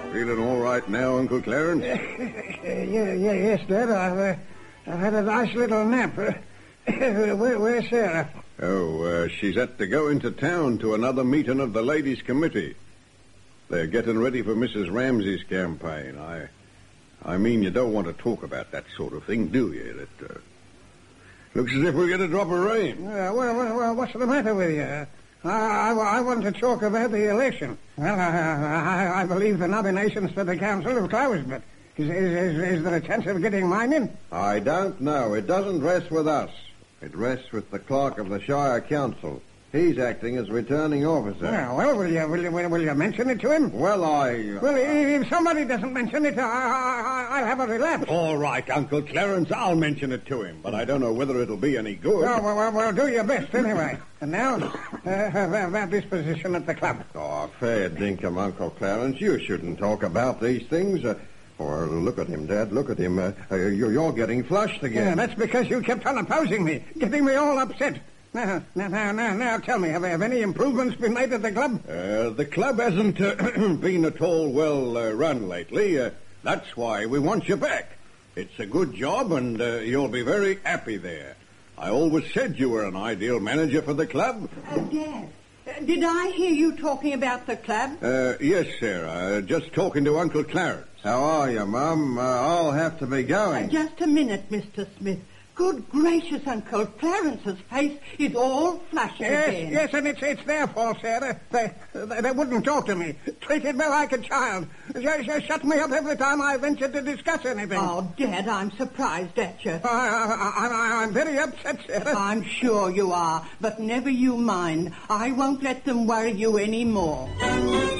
Feeling all right now, Uncle Clarence? Yes, Dad. I've had a nice little nap. Where's Sarah? She's at to go into town to another meeting of the Ladies' Committee. They're getting ready for Mrs. Ramsey's campaign. I mean, you don't want to talk about that sort of thing, do you? It looks as if we're going to drop a rain. Well, what's the matter with you? I want to talk about the election. Well, I believe the nominations for the council have closed, but is there a chance of getting mine in? I don't know. It doesn't rest with us. It rests with the clerk of the Shire Council. He's acting as returning officer. Well, will you mention it to him? Well, if somebody doesn't mention it, I'll have a relapse. All right, Uncle Clarence, I'll mention it to him, but I don't know whether it'll be any good. Well, do your best anyway. And now, about this position at the club. Oh, fair dinkum, Uncle Clarence. You shouldn't talk about these things. Look at him, Dad. Look at him. You're getting flushed again. Yeah, that's because you kept on opposing me, getting me all upset. Now, tell me, have any improvements been made at the club? The club hasn't been at all well run lately. That's why we want you back. It's a good job, and you'll be very happy there. I always said you were an ideal manager for the club. Dad, did I hear you talking about the club? Yes, Sarah. Just talking to Uncle Clarence. How are you, Mum? I'll have to be going. Just a minute, Mr. Smith. Good gracious, Uncle Clarence's face is all flushed again. Yes, and it's their fault, Sarah. They wouldn't talk to me. Treated me like a child. Shut me up every time I ventured to discuss anything. Oh, Dad, I'm surprised at you. I'm very upset, Sarah. I'm sure you are, but never you mind. I won't let them worry you any more.